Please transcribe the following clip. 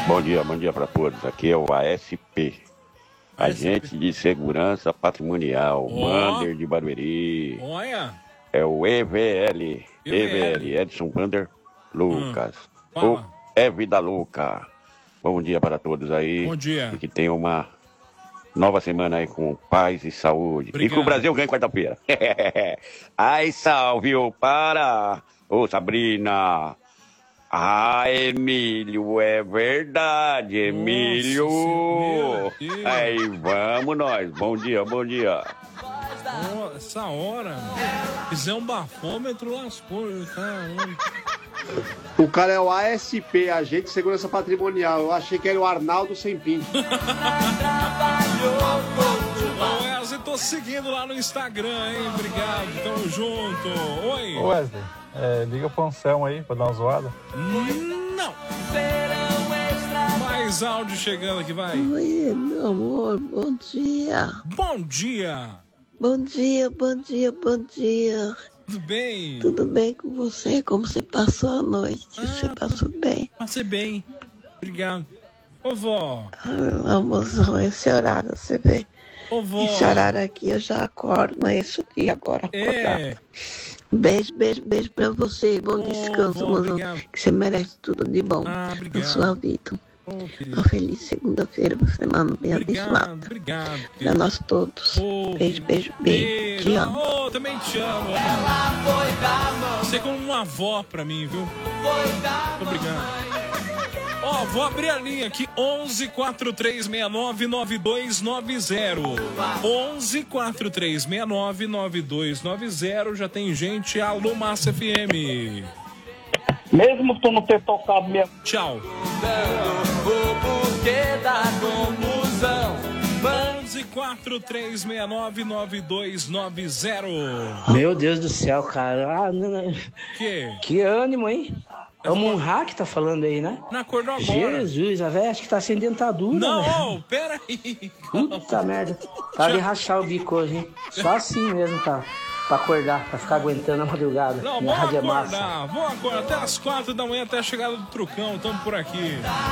Bom dia para todos. Aqui é o ASP, Agente de Segurança Patrimonial, Vander de Barueri. Olha. É o EVL, Edson Vander Lucas. O Fala. É Vida Louca. Bom dia para todos aí. Bom dia. E que tenham uma nova semana aí com paz e saúde. Obrigado. E que o Brasil ganhe quarta-feira. Ai, salve o Pará. Ô, Sabrina. Ah, Emílio, é verdade, Emílio. Nossa, meu Deus. Aí, vamos nós. Bom dia, bom dia. Oh, essa hora, mano. Fizer um bafômetro, lascou. Caramba. O cara é o ASP, Agente de Segurança Patrimonial. Eu achei que era o Arnaldo Sem Pinto. Ô, Wesley, tô seguindo lá no Instagram, hein? Obrigado, tamo junto. Oi. Ô Wesley, liga pro Anselmo aí pra dar uma zoada. Não. Mais áudio chegando aqui, vai. Oi, meu amor, bom dia. Bom dia. Bom dia, bom dia, bom dia. Tudo bem? Tudo bem com você? Como você passou a noite? Você passou bem? Passei bem. Obrigado. Ô, vó. Amorzão, esse horário, você vê. Ô, vó. Esse horário aqui eu já acordo, mas isso aqui agora acordado. Beijo, beijo, beijo pra você. Bom descanso, mozão. Que você merece tudo de bom na sua vida. Uma feliz segunda-feira, uma semana bem abençoada. Obrigado. Pra nós todos. Beijo, beijo, beijo. Te amo. Oh, também te amo. Você é como uma avó pra mim, viu? Obrigado. Ó, vou abrir a linha aqui, 11 4369 9290. 11 4369 9290. Já tem gente. Alô, Massa FM. Mesmo tu não ter tocado minha... Tchau. O porquê da confusão. 11 4369 9290. Meu Deus do céu, cara. Ah, não. Que ânimo, hein? É o Munha que tá falando aí, né? Na cor do agora. Jesus, a velha acho que tá sem dentadura, não, velho. Pera aí. Puta merda. Tá de rachar o bico hoje, hein? Só assim mesmo, tá? Pra acordar, pra ficar aguentando a madrugada. Não, vamos acordar. Até as 4 da manhã, até a chegada do Trucão. Tamo por aqui.